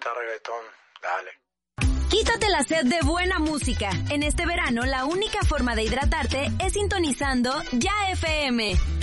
gusta reggaetón, dale. Quítate la sed de buena música. En este verano, la única forma de hidratarte es sintonizando Ya FM.